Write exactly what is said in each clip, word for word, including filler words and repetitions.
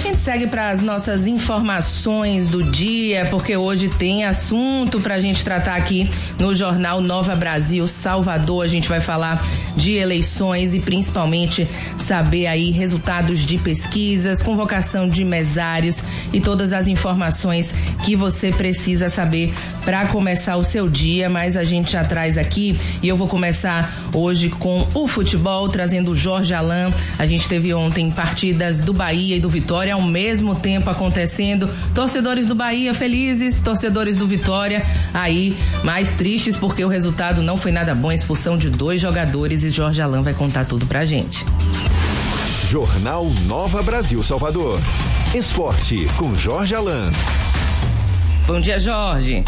gente segue para as nossas informações do dia, porque hoje tem assunto para a gente tratar aqui no Jornal Nova Brasil Salvador. A gente vai falar de eleições e principalmente saber aí resultados de pesquisas, convocação de mesários e todas as informações que você precisa saber para começar o seu dia. Mas a gente já traz aqui, e eu vou começar hoje com o futebol, trazendo o Jorge Alain. A gente teve ontem partidas do Bahia e do Vitória ao mesmo tempo acontecendo. Torcedores do Bahia felizes, torcedores do Vitória aí mais tristes porque o resultado não foi nada bom, a expulsão de dois jogadores, e Jorge Alain vai contar tudo pra gente. Jornal Nova Brasil Salvador. Esporte com Jorge Alain. Bom dia, Jorge.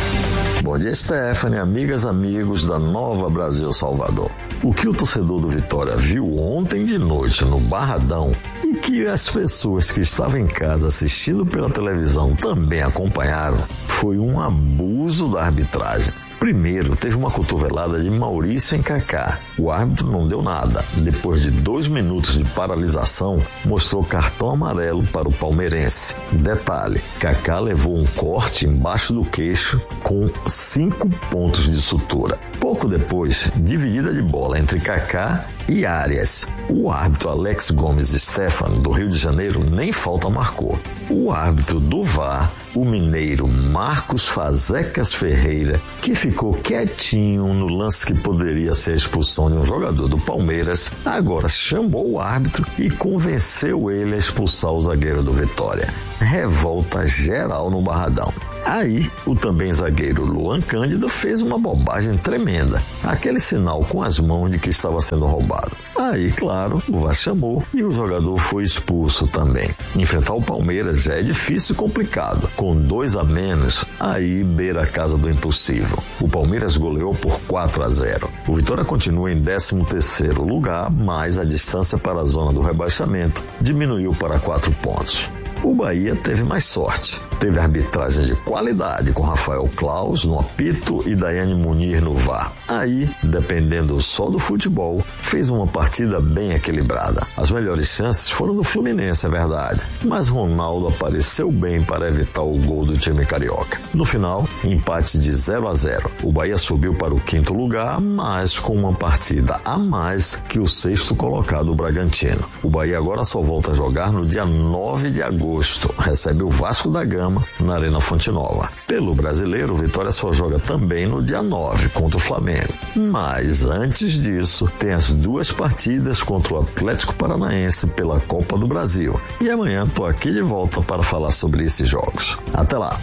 Bom dia, Stephanie, amigas, amigos da Nova Brasil Salvador. O que o torcedor do Vitória viu ontem de noite no Barradão e que as pessoas que estavam em casa assistindo pela televisão também acompanharam foi um abuso da arbitragem. Primeiro, teve uma cotovelada de Maurício em Kaká. O árbitro não deu nada. Depois de dois minutos de paralisação, mostrou cartão amarelo para o palmeirense. Detalhe, Kaká levou um corte embaixo do queixo com cinco pontos de sutura. Pouco depois, dividida de bola entre Kaká e Arias. O árbitro Alex Gomes Stefano, do Rio de Janeiro, nem falta marcou. O árbitro do V A R, o mineiro Marcos Fazecas Ferreira, que ficou quietinho no lance que poderia ser a expulsão de um jogador do Palmeiras, agora chamou o árbitro e convenceu ele a expulsar o zagueiro do Vitória. Revolta geral no Barradão. Aí, o também zagueiro Luan Cândido fez uma bobagem tremenda, aquele sinal com as mãos de que estava sendo roubado. Aí, claro, o V A R chamou e o jogador foi expulso também. Enfrentar o Palmeiras já é difícil e complicado. Com dois a menos, aí beira a casa do impossível. O Palmeiras goleou por quatro a zero. O Vitória continua em décimo terceiro lugar, mas a distância para a zona do rebaixamento diminuiu para quatro pontos. O Bahia teve mais sorte. Teve arbitragem de qualidade com Rafael Claus no apito e Daiane Munir no V A R. Aí, dependendo só do futebol, fez uma partida bem equilibrada. As melhores chances foram do Fluminense, é verdade, mas Ronaldo apareceu bem para evitar o gol do time carioca. No final, empate de zero a zero. O Bahia subiu para o quinto lugar, mas com uma partida a mais que o sexto colocado, o Bragantino. O Bahia agora só volta a jogar no dia nove de agosto. Recebe o Vasco da Gama na Arena Fonte Nova. Pelo brasileiro, o Vitória só joga também no dia nove contra o Flamengo. Mas antes disso, tem as duas partidas contra o Atlético Paranaense pela Copa do Brasil. E amanhã tô aqui de volta para falar sobre esses jogos. Até lá!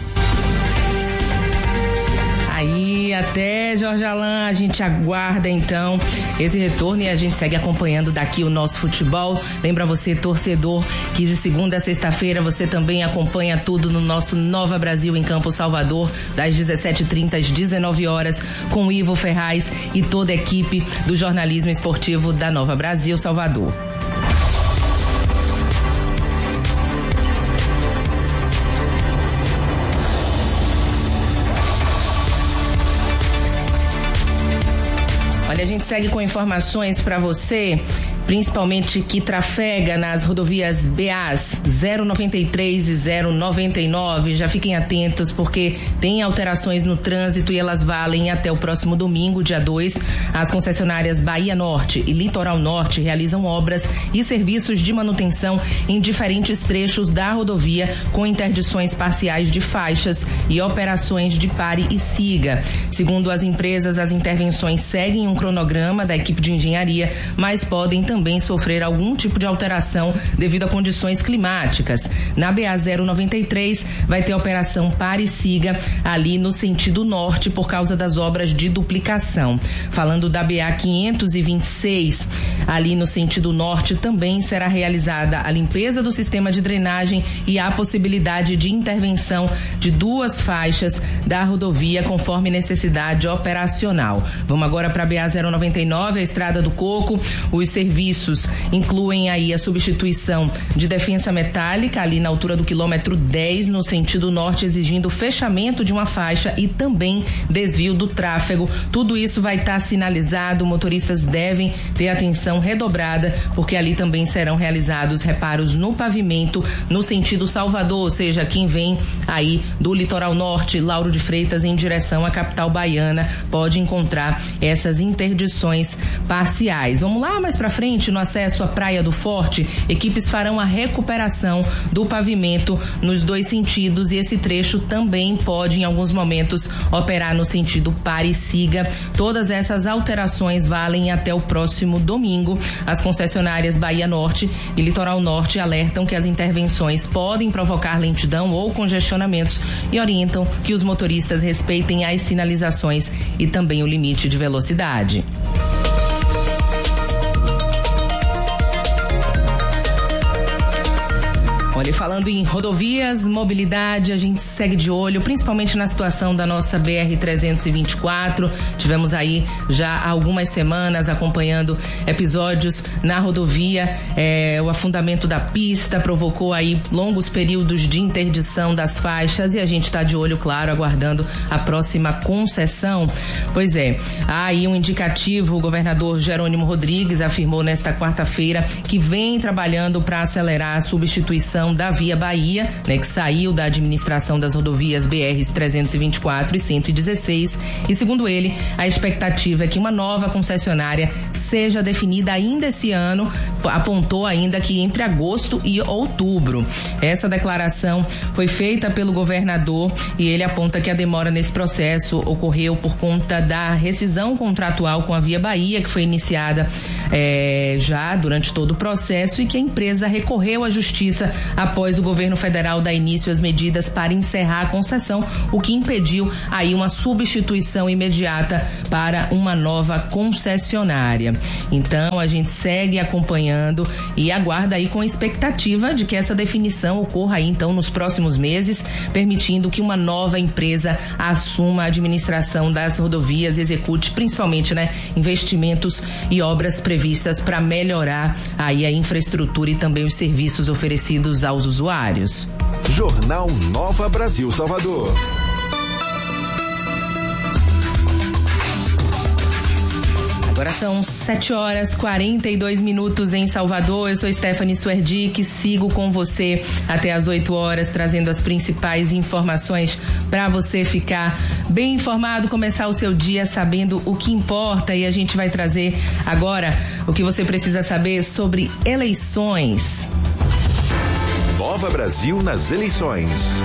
Aí, até, Jorge Alain, a gente aguarda então esse retorno e a gente segue acompanhando daqui o nosso futebol. Lembra você, torcedor, que de segunda a sexta-feira você também acompanha tudo no nosso Nova Brasil em Campo Salvador, das dezessete e trinta às dezenove horas, com Ivo Ferraz e toda a equipe do jornalismo esportivo da Nova Brasil Salvador. Olha, a gente segue com informações para você, principalmente que trafega nas rodovias B As zero noventa e três e zero noventa e nove. Já fiquem atentos porque tem alterações no trânsito e elas valem até o próximo domingo, dia dois. As concessionárias Bahia Norte e Litoral Norte realizam obras e serviços de manutenção em diferentes trechos da rodovia, com interdições parciais de faixas e operações de pare e siga. Segundo as empresas, as intervenções seguem um cronograma da equipe de engenharia, mas podem também sofrer algum tipo de alteração devido a condições climáticas. Na B A zero noventa e três vai ter a operação pare e siga ali no sentido norte por causa das obras de duplicação. Falando da B A quinhentos e vinte e seis, ali no sentido norte também será realizada a limpeza do sistema de drenagem e a possibilidade de intervenção de duas faixas da rodovia conforme necessidade operacional. Vamos agora para a B A zero noventa e nove, a Estrada do Coco. Os serviços serviços incluem aí a substituição de defensa metálica ali na altura do quilômetro dez no sentido norte, exigindo o fechamento de uma faixa e também desvio do tráfego. Tudo isso vai estar sinalizado, motoristas devem ter atenção redobrada, porque ali também serão realizados reparos no pavimento no sentido Salvador, ou seja, quem vem aí do litoral norte, Lauro de Freitas, em direção à capital baiana, pode encontrar essas interdições parciais. Vamos lá, mais pra frente, no acesso à Praia do Forte, equipes farão a recuperação do pavimento nos dois sentidos e esse trecho também pode, em alguns momentos, operar no sentido pare e siga. Todas essas alterações valem até o próximo domingo. As concessionárias Bahia Norte e Litoral Norte alertam que as intervenções podem provocar lentidão ou congestionamentos e orientam que os motoristas respeitem as sinalizações e também o limite de velocidade. Olha, falando em rodovias, mobilidade, a gente segue de olho, principalmente na situação da nossa B R trezentos e vinte e quatro. Tivemos aí já há algumas semanas acompanhando episódios na rodovia. É, o afundamento da pista provocou aí longos períodos de interdição das faixas e a gente está de olho, claro, aguardando a próxima concessão. Pois é, há aí um indicativo. O governador Jerônimo Rodrigues afirmou nesta quarta-feira que vem trabalhando para acelerar a substituição da Via Bahia, né, que saiu da administração das rodovias B Rs trezentos e vinte e quatro e cento e dezesseis, e segundo ele, a expectativa é que uma nova concessionária seja definida ainda esse ano, apontou ainda que entre agosto e outubro. Essa declaração foi feita pelo governador e ele aponta que a demora nesse processo ocorreu por conta da rescisão contratual com a Via Bahia, que foi iniciada é, já durante todo o processo e que a empresa recorreu à justiça após o governo federal dar início às medidas para encerrar a concessão, o que impediu aí uma substituição imediata para uma nova concessionária. Então, a gente segue acompanhando e aguarda aí com expectativa de que essa definição ocorra aí, então, nos próximos meses, permitindo que uma nova empresa assuma a administração das rodovias e execute, principalmente, né, investimentos e obras previstas para melhorar aí a infraestrutura e também os serviços oferecidos aos usuários. Jornal Nova Brasil Salvador. Agora são sete horas e quarenta e dois minutos em Salvador. Eu sou Stephanie Suerdic, sigo com você até as oito horas, trazendo as principais informações para você ficar bem informado, começar o seu dia sabendo o que importa. E a gente vai trazer agora o que você precisa saber sobre eleições. Nova Brasil nas eleições.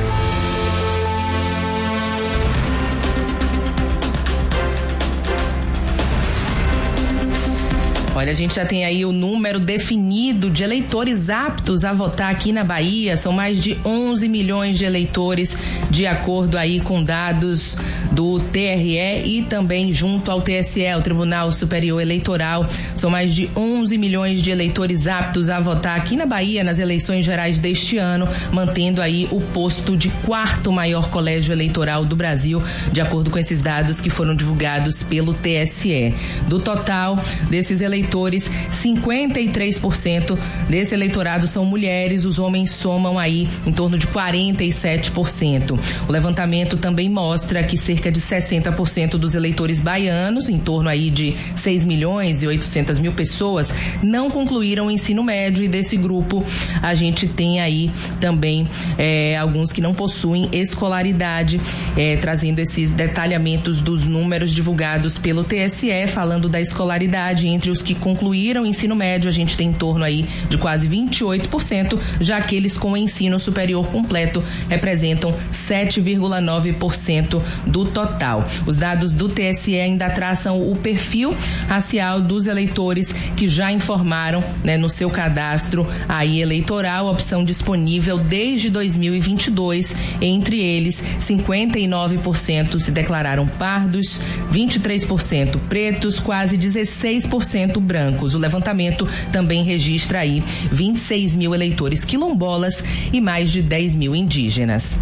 Olha, a gente já tem aí o número definido de eleitores aptos a votar aqui na Bahia. São mais de onze milhões de eleitores, de acordo aí com dados do T R E e também junto ao T S E, o Tribunal Superior Eleitoral. São mais de onze milhões de eleitores aptos a votar aqui na Bahia nas eleições gerais deste ano, mantendo aí o posto de quarto maior colégio eleitoral do Brasil, de acordo com esses dados que foram divulgados pelo T S E. Do total desses eleitores, cinquenta e três por cento desse eleitorado são mulheres, os homens somam aí em torno de quarenta e sete por cento. O levantamento também mostra que cerca de sessenta por cento dos eleitores baianos, em torno aí de seis milhões e oitocentas mil pessoas, não concluíram o ensino médio, e desse grupo a gente tem aí também é, alguns que não possuem escolaridade, é, trazendo esses detalhamentos dos números divulgados pelo T S E, falando da escolaridade. Entre os que concluíram o ensino médio, a gente tem em torno aí de quase vinte e oito por cento, já aqueles com ensino superior completo representam sete vírgula nove por cento do total. Os dados do T S E ainda traçam o perfil racial dos eleitores que já informaram, né, no seu cadastro aí eleitoral, opção disponível desde dois mil e vinte e dois. Entre eles, cinquenta e nove por cento se declararam pardos, vinte e três por cento pretos, quase dezesseis por cento brancos. O levantamento também registra aí vinte e seis mil eleitores quilombolas e mais de dez mil indígenas.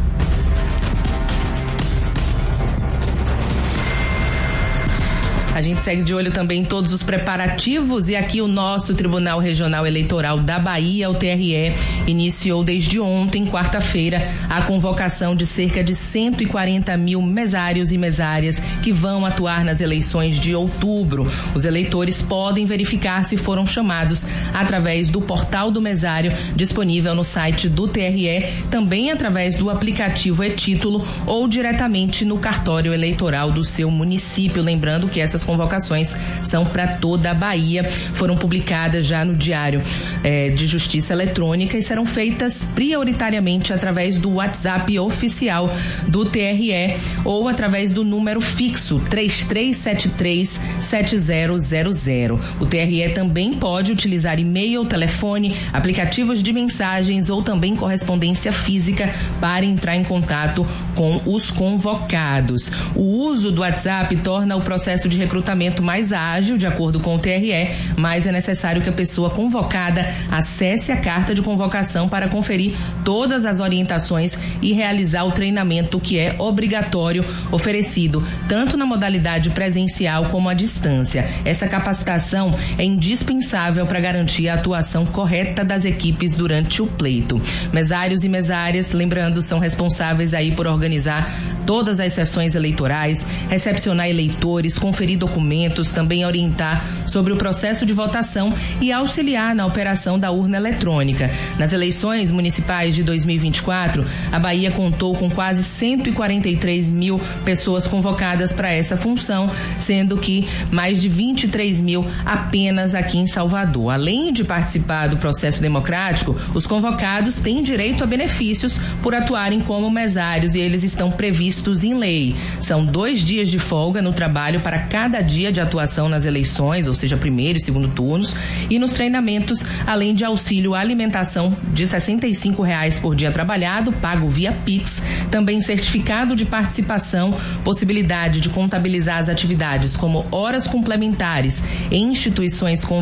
A gente segue de olho também em todos os preparativos e aqui o nosso Tribunal Regional Eleitoral da Bahia, o T R E, iniciou desde ontem, quarta-feira, a convocação de cerca de cento e quarenta mil mesários e mesárias que vão atuar nas eleições de outubro. Os eleitores podem verificar se foram chamados através do portal do mesário disponível no site do T R E, também através do aplicativo e-Título ou diretamente no cartório eleitoral do seu município. Lembrando que essas convocações são para toda a Bahia, foram publicadas já no Diário eh, de Justiça Eletrônica e serão feitas prioritariamente através do WhatsApp oficial do T R E ou através do número fixo três três sete três sete zero zero zero. O T R E também pode utilizar e-mail, telefone, aplicativos de mensagens ou também correspondência física para entrar em contato com os convocados. O uso do WhatsApp torna o processo de recrutamento mais ágil, de acordo com o T R E, mas é necessário que a pessoa convocada acesse a carta de convocação para conferir todas as orientações e realizar o treinamento que é obrigatório, oferecido tanto na modalidade presencial como à distância. Essa capacitação é indispensável para garantir a atuação correta das equipes durante o pleito. Mesários e mesárias, lembrando, são responsáveis aí por organizar todas as sessões eleitorais, recepcionar eleitores, conferir documentos, também orientar sobre o processo de votação e auxiliar na operação da urna eletrônica. Nas eleições municipais de dois mil e vinte e quatro, a Bahia contou com quase cento e quarenta e três mil pessoas convocadas para essa função, sendo que mais de vinte e três mil apenas aqui em Salvador. Além de participar do processo democrático, os convocados têm direito a benefícios por atuarem como mesários e eles estão previstos em lei. São dois dias de folga no trabalho para cada dia de atuação nas eleições, ou seja, primeiro e segundo turnos, e nos treinamentos, além de auxílio à alimentação de sessenta e cinco reais por dia trabalhado, pago via Pix, também certificado de participação, possibilidade de contabilizar as atividades como horas complementares em instituições com